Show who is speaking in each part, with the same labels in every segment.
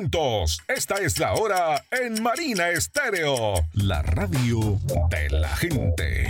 Speaker 1: juntos. Esta es la hora en Marina Estéreo, la radio de la gente.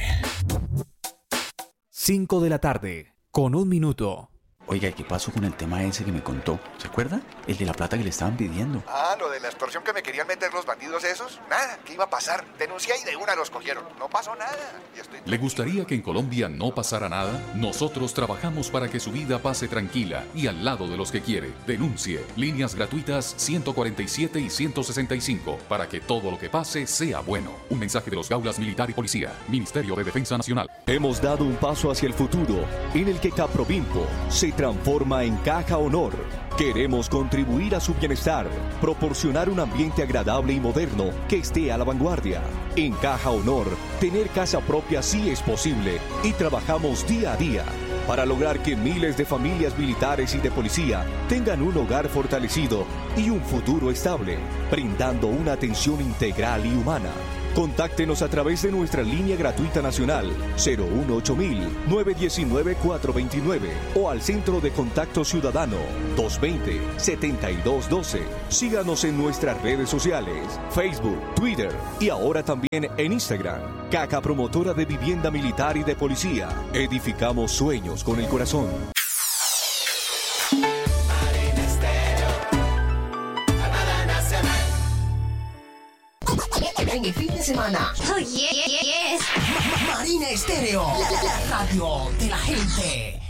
Speaker 2: 5 de la tarde, con 1 minuto.
Speaker 3: Oiga, ¿qué pasó con el tema ese que me contó? ¿Se acuerda? El de la plata que le estaban pidiendo.
Speaker 4: Ah, lo de la extorsión que me querían meter los bandidos esos. Nada, ¿qué iba a pasar? Denuncié y de una los cogieron. No pasó nada.
Speaker 5: ¿Le gustaría que en Colombia no pasara nada? Nosotros trabajamos para que su vida pase tranquila y al lado de los que quiere. Denuncie. Líneas gratuitas 147 y 165 para que todo lo que pase sea bueno. Un mensaje de los Gaulas Militar y Policía. Ministerio de Defensa Nacional.
Speaker 6: Hemos dado un paso hacia el futuro en el que Caprovimpo se transforma en Caja Honor. Queremos contribuir a su bienestar, proporcionar un ambiente agradable y moderno que esté a la vanguardia. En Caja Honor, tener casa propia sí es posible y trabajamos día a día para lograr que miles de familias militares y de policía tengan un hogar fortalecido y un futuro estable, brindando una atención integral y humana. Contáctenos a través de nuestra línea gratuita nacional 018-919-429 o al Centro de Contacto Ciudadano 220-7212. Síganos en nuestras redes sociales, Facebook, Twitter y ahora también en Instagram. Caja Promotora de Vivienda Militar y de Policía. Edificamos sueños con el corazón.
Speaker 7: En el fin de semana.
Speaker 8: Oh, yes.
Speaker 7: Marina Estéreo, la radio de la gente.